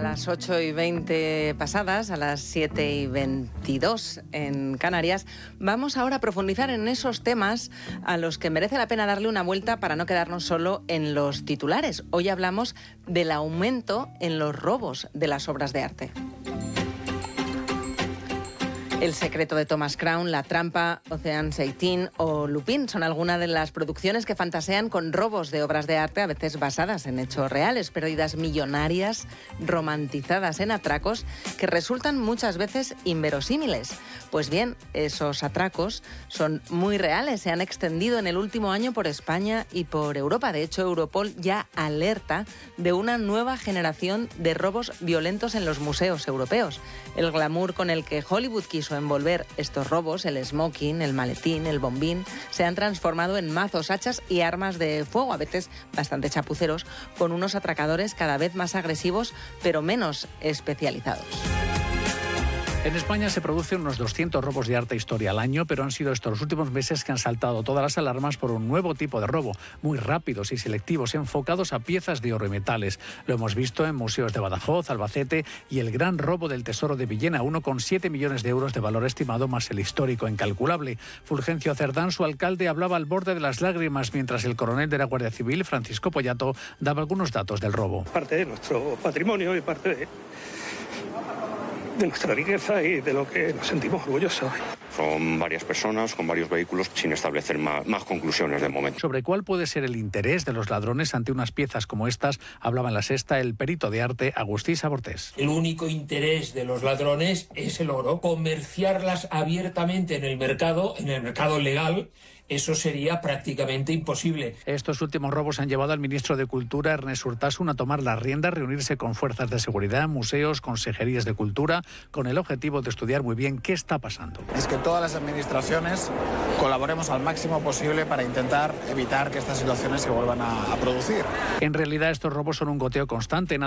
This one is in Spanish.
las 8:20 pasadas, a las 7:22 en Canarias, vamos ahora a profundizar en esos temas a los que merece la pena darle una vuelta para no quedarnos solo en los titulares. Hoy hablamos del aumento en los robos de las obras de arte. El secreto de Thomas Crown, La trampa, Ocean's 18 o Lupin son algunas de las producciones que fantasean con robos de obras de arte, a veces basadas en hechos reales, pérdidas millonarias romantizadas en atracos que resultan muchas veces inverosímiles. Pues bien, esos atracos son muy reales, se han extendido en el último año por España y por Europa. De hecho, Europol ya alerta de una nueva generación de robos violentos en los museos europeos. El glamour con el que Hollywood quiso envolver estos robos, el smoking, el maletín, el bombín, se han transformado en mazos, hachas y armas de fuego, a veces bastante chapuceros, con unos atracadores cada vez más agresivos, pero menos especializados. En España se producen unos 200 robos de arte e historia al año, pero han sido estos los últimos meses que han saltado todas las alarmas por un nuevo tipo de robo, muy rápidos y selectivos, enfocados a piezas de oro y metales. Lo hemos visto en museos de Badajoz, Albacete y el gran robo del Tesoro de Villena, 1,7 millones de euros de valor estimado, más el histórico incalculable. Fulgencio Cerdán, su alcalde, hablaba al borde de las lágrimas, mientras el coronel de la Guardia Civil, Francisco Pollato, daba algunos datos del robo. Parte de nuestro patrimonio y parte de nuestra riqueza y de lo que nos sentimos orgullosos. Son varias personas con varios vehículos sin establecer más conclusiones de momento. Sobre cuál puede ser el interés de los ladrones ante unas piezas como estas, hablaba en La Sexta el perito de arte Agustí Sabortés. El único interés de los ladrones es el oro. Comerciarlas abiertamente en el mercado legal, eso sería prácticamente imposible. Estos últimos robos han llevado al ministro de Cultura, Ernest Urtasun, a tomar las riendas, reunirse con fuerzas de seguridad, museos, consejerías de cultura, con el objetivo de estudiar muy bien qué está pasando. Es que todas las administraciones colaboremos al máximo posible para intentar evitar que estas situaciones se vuelvan a producir. En realidad estos robos son un goteo constante.